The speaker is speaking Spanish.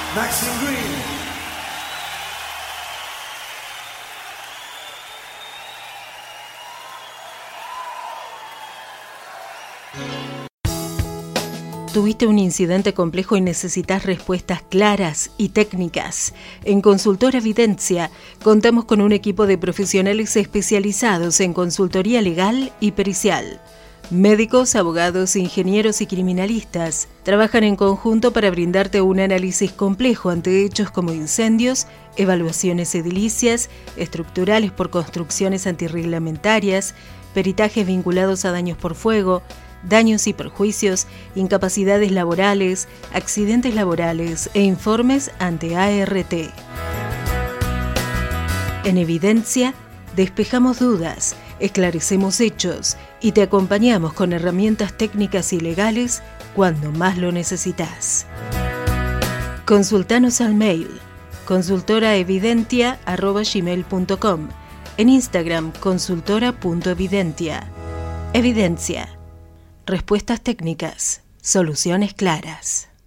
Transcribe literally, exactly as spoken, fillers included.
Maxim Green. ¿Tuviste un incidente complejo y necesitas respuestas claras y técnicas? En Consultora Evidencia contamos con un equipo de profesionales especializados en consultoría legal y pericial. Médicos, abogados, ingenieros y criminalistas trabajan en conjunto para brindarte un análisis complejo ante hechos como incendios, evaluaciones edilicias, estructurales por construcciones antirreglamentarias, peritajes vinculados a daños por fuego, daños y perjuicios, incapacidades laborales, accidentes laborales e informes ante A R T. En Evidencia, despejamos dudas, esclarecemos hechos y te acompañamos con herramientas técnicas y legales cuando más lo necesitas. Consultanos al mail consultoraevidentia arroba gmail punto com, en Instagram consultora punto evidentia. Evidencia. Respuestas técnicas, soluciones claras.